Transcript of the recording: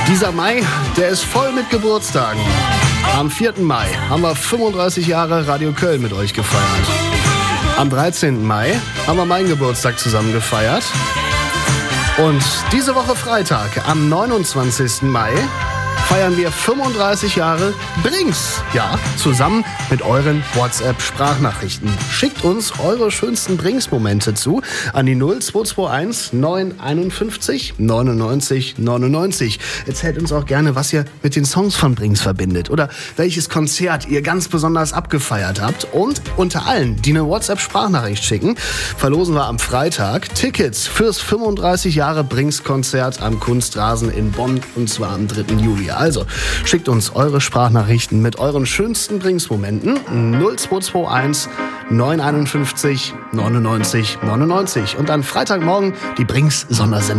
Dieser Mai, der ist voll mit Geburtstagen. Am 4. Mai haben wir 35 Jahre Radio Köln mit euch gefeiert. Am 13. Mai haben wir meinen Geburtstag zusammen gefeiert. Und diese Woche Freitag, am 29. Mai, feiern wir 35 Jahre Brings. Ja, zusammen mit euren WhatsApp-Sprachnachrichten. Schickt uns eure schönsten Brings-Momente zu an die 0221 951 99 99. Erzählt uns auch gerne, was ihr mit den Songs von Brings verbindet oder welches Konzert ihr ganz besonders abgefeiert habt. Und unter allen, die eine WhatsApp-Sprachnachricht schicken, verlosen wir am Freitag Tickets fürs 35 Jahre Brings-Konzert am Kunstrasen in Bonn, und zwar am 3. Juli. Also, schickt uns eure Sprachnachrichten mit euren schönsten Brings-Momenten 0221 951 99 99. Und dann Freitagmorgen die Brings-Sondersendung.